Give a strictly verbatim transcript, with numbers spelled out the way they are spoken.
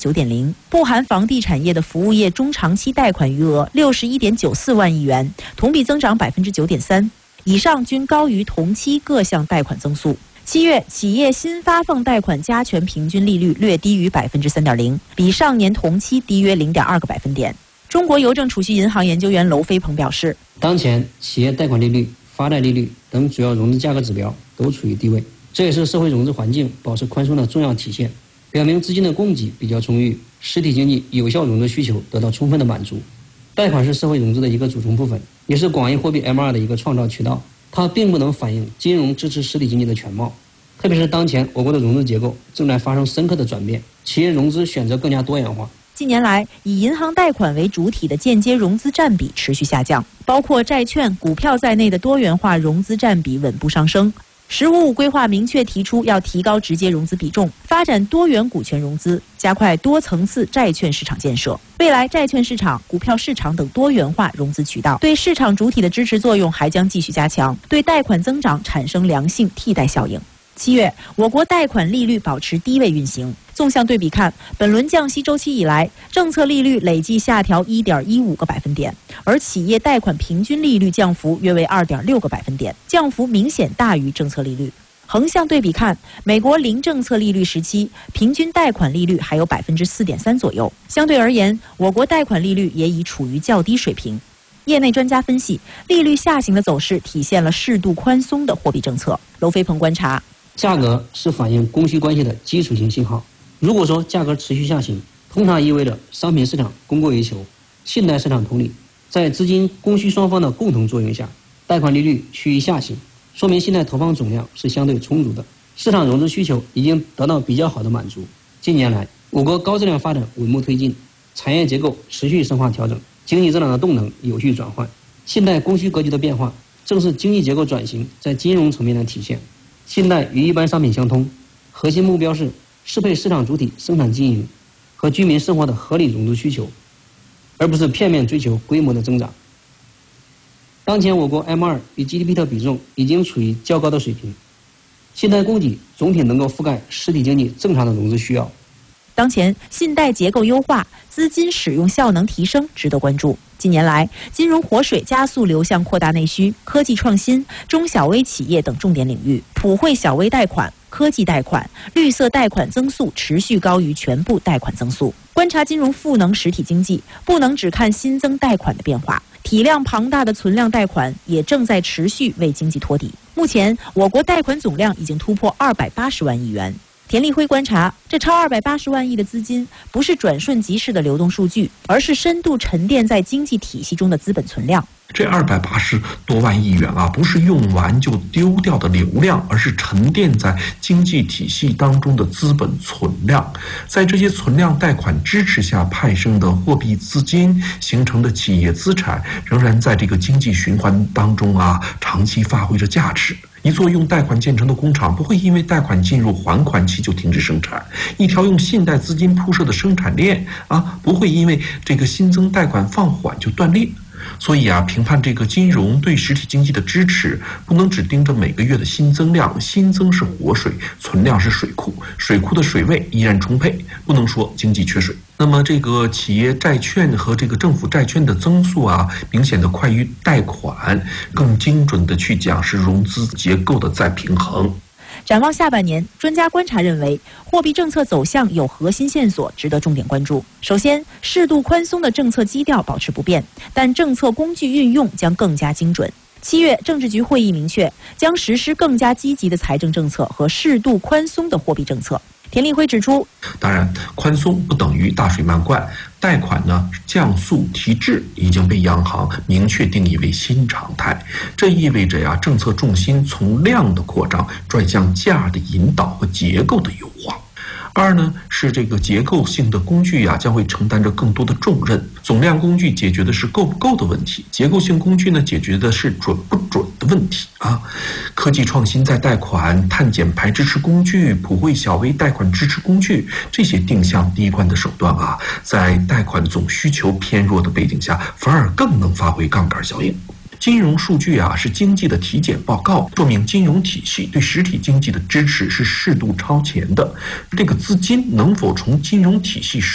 九点零，不含房地产业的服务业中长期贷款余额六十一点九四万亿元，同比增长百分之九点三，以上均高于同期各项贷款增速。七月，企业新发放贷款加权平均利率略低于百分之三点零，比上年同期低约零点二个百分点。中国邮政储蓄银行研究员娄飞鹏表示， 当前企业贷款利率、发贷利率等主要融资价格指标都处于低位，这也是社会融资环境保持宽松的重要体现，表明资金的供给比较充裕，实体经济有效融资需求得到充分的满足。贷款是社会融资的一个组成部分，也是广义货币 M 二 的一个创造渠道，它并不能反映金融支持实体经济的全貌。特别是当前我国的融资结构正在发生深刻的转变，企业融资选择更加多元化。 近年来，以银行贷款为主体的间接融资占比持续下降，包括债券、股票在内的多元化融资占比稳步上升。十五五规划明确提出要提高直接融资比重，发展多元股权融资，加快多层次债券市场建设。未来债券市场、股票市场等多元化融资渠道对市场主体的支持作用还将继续加强，对贷款增长产生良性替代效应。七月，我国贷款利率保持低位运行。纵向对比看，本轮降息周期以来，政策利率累计下调 一点一五个百分点，而企业贷款平均利率降幅约为 二点六个百分点，降幅明显大于政策利率。横向对比看，美国零政策利率时期，平均贷款利率还有 百分之四点三 左右，相对而言，我国贷款利率也已处于较低水平。业内专家分析，利率下行的走势体现了适度宽松的货币政策。娄飞鹏观察， 价格是反映供需关系的基础性信号。如果说价格持续下行，通常意味着商品市场供过于求。信贷市场同理，在资金供需双方的共同作用下，贷款利率趋于下行，说明信贷投放总量是相对充足的，市场融资需求已经得到比较好的满足。近年来，我国高质量发展稳步推进，产业结构持续深化调整，经济增长的动能有序转换，信贷供需格局的变化正是经济结构转型在金融层面的体现。信贷与一般商品相通，核心目标是适配市场主体生产经营和居民生活的合理融资需求，而不是片面追求规模的增长。当前我国 M 二 与 G D P 的比重已经处于较高的水平，信贷供给总体能够覆盖实体经济正常的融资需要。 当前信贷结构优化、资金使用效能提升值得关注。近年来，金融活水加速流向扩大内需、科技创新、中小微企业等重点领域，普惠小微贷款、科技贷款、绿色贷款增速持续高于全部贷款增速。观察金融赋能实体经济，不能只看新增贷款的变化，体量庞大的存量贷款也正在持续为经济托底。目前，我国贷款总量已经突破二百八十万亿元。田立辉观察，这超二百八十万亿的资金不是转瞬即逝的流动数据，而是深度沉淀在经济体系中的资本存量。 这二百八十多万亿元啊，不是用完就丢掉的流量，而是沉淀在经济体系当中的资本存量。在这些存量贷款支持下派生的货币资金形成的企业资产，仍然在这个经济循环当中啊，长期发挥着价值。一座用贷款建成的工厂不会因为贷款进入还款期就停止生产，一条用信贷资金铺设的生产链啊，不会因为这个新增贷款放缓就断裂。所以啊，评判这个金融对实体经济的支持，不能只盯着每个月的新增量，新增是活水，存量是水库，水库的水位依然充沛，不能说经济缺水。那么这个企业债券和这个政府债券的增速啊，明显的快于贷款，更精准的去讲是融资结构的再平衡。 展望下半年，专家观察认为，货币政策走向有核心线索值得重点关注。首先，适度宽松的政策基调保持不变，但政策工具运用将更加精准。七月，政治局会议明确，将实施更加积极的财政政策和适度宽松的货币政策。田立辉指出， 当然，宽松不等于大水漫灌，贷款呢降速提质已经被央行明确定义为新常态。这意味着呀，政策重心从量的扩张转向价的引导和结构的优化。二呢是这个结构性的工具呀，将会承担着更多的重任。总量工具解决的是够不够的问题，结构性工具呢解决的是准不准的问题啊。科技创新在贷款、碳减排支持工具、普惠小微贷款支持工具这些定向低关的手段啊，在贷款总需求偏弱的背景下，反而更能发挥杠杆效应。金融数据啊是经济的体检报告，说明金融体系对实体经济的支持是适度超前的。这个资金能否从金融体系